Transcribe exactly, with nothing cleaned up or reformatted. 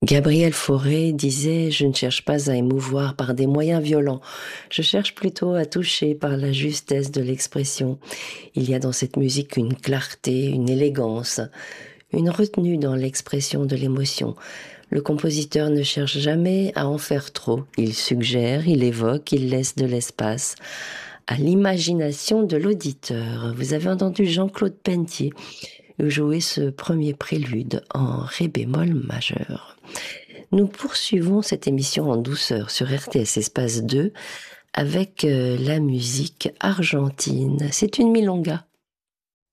Gabriel Fauré disait: «Je ne cherche pas à émouvoir par des moyens violents, je cherche plutôt à toucher par la justesse de l'expression». Il y a dans cette musique une clarté, une élégance, une retenue dans l'expression de l'émotion. Le compositeur ne cherche jamais à en faire trop. Il suggère, il évoque, il laisse de l'espace à l'imagination de l'auditeur. Vous avez entendu Jean-Claude Pentier jouer ce premier prélude en ré bémol majeur. Nous poursuivons cette émission en douceur sur R T S Espace deux avec euh, la musique argentine. C'est une milonga.